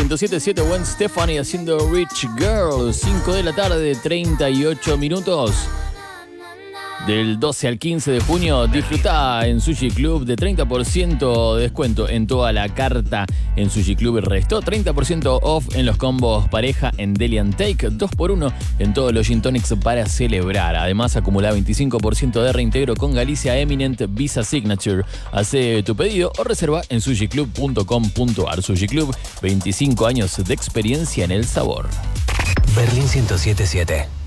107.7 Gwen Stefani haciendo Rich Girl. 5 de la tarde, 38 minutos. Del 12 al 15 de junio, disfrutá en Sushi Club de 30% de descuento en toda la carta en Sushi Club y Resto. 30% off en los combos pareja en Deli & Take. 2x1 en todos los gin tonics para celebrar. Además, acumula 25% de reintegro con Galicia Eminent Visa Signature. Hace tu pedido o reserva en sushiclub.com.ar. Sushi Club, 25 años de experiencia en el sabor. Berlín 107.7.